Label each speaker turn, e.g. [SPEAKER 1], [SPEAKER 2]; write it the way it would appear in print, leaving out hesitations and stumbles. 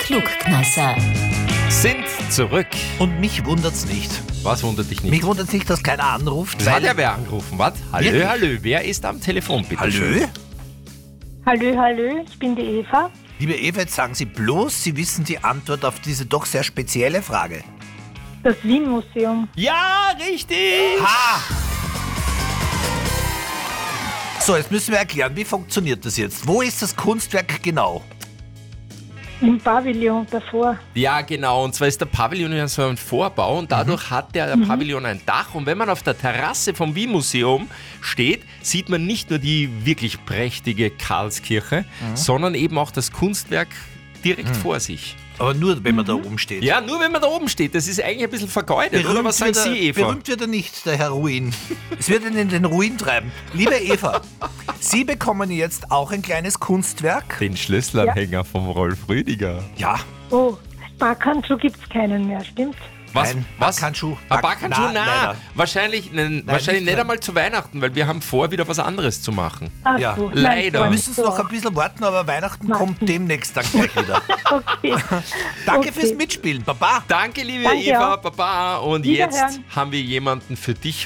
[SPEAKER 1] Klugkneisser
[SPEAKER 2] sind zurück.
[SPEAKER 3] Und mich wundert's nicht.
[SPEAKER 2] Was wundert dich nicht?
[SPEAKER 3] Mich wundert's nicht, dass keiner anruft.
[SPEAKER 2] Es hat ja wer angerufen, was? Hallo,
[SPEAKER 3] Wirklich?
[SPEAKER 2] hallo, wer ist am Telefon, bitte?
[SPEAKER 3] Hallo?
[SPEAKER 4] Hallo, ich bin die Eva.
[SPEAKER 3] Liebe Eva, jetzt sagen Sie bloß, Sie wissen die Antwort auf diese doch sehr spezielle Frage.
[SPEAKER 4] Das Wien-Museum.
[SPEAKER 2] Ja, richtig!
[SPEAKER 3] Ha! So, jetzt müssen wir erklären, wie funktioniert das jetzt? Wo ist das Kunstwerk genau?
[SPEAKER 4] Im Pavillon davor.
[SPEAKER 2] Ja, genau. Und zwar ist der Pavillon ja so ein Vorbau und dadurch hat der Pavillon ein Dach. Und wenn man auf der Terrasse vom Wien-Museum steht, sieht man nicht nur die wirklich prächtige Karlskirche, sondern eben auch das Kunstwerk direkt vor sich.
[SPEAKER 3] Aber nur, wenn man da oben steht.
[SPEAKER 2] Ja, nur wenn man da oben steht. Das ist eigentlich ein bisschen vergeudet. Oder was sagen
[SPEAKER 3] wird er-
[SPEAKER 2] Sie, Eva?
[SPEAKER 3] Berühmt wird er nicht, der Herr Ruin. Es wird ihn in den Ruin treiben. Liebe Eva, Sie bekommen jetzt auch ein kleines Kunstwerk.
[SPEAKER 2] Den Schlüsselanhänger vom Rolf Rüdiger.
[SPEAKER 3] Ja,
[SPEAKER 4] Oh, Barkantschuh gibt's keinen mehr, stimmt?
[SPEAKER 2] Was?
[SPEAKER 3] Nein,
[SPEAKER 2] Was?
[SPEAKER 3] Barkantschuh.
[SPEAKER 2] Ein Barkantschuh?
[SPEAKER 3] Nein,
[SPEAKER 2] Nein,
[SPEAKER 3] leider.
[SPEAKER 2] wahrscheinlich
[SPEAKER 3] nicht
[SPEAKER 2] nicht
[SPEAKER 3] mehr.
[SPEAKER 2] einmal zu Weihnachten, weil wir haben vor, wieder was anderes zu machen.
[SPEAKER 4] Ach
[SPEAKER 3] Ja,
[SPEAKER 4] so,
[SPEAKER 2] leider.
[SPEAKER 3] wir
[SPEAKER 4] nein,
[SPEAKER 3] müssen es noch ein bisschen warten, aber Weihnachten kommt demnächst dann gleich wieder.
[SPEAKER 4] Okay.
[SPEAKER 3] Danke
[SPEAKER 4] Okay.
[SPEAKER 3] fürs Mitspielen, Baba.
[SPEAKER 2] Danke, liebe
[SPEAKER 4] Danke
[SPEAKER 2] Eva,
[SPEAKER 4] auch.
[SPEAKER 2] Baba. Und
[SPEAKER 4] Wiederhören.
[SPEAKER 2] jetzt haben wir jemanden für dich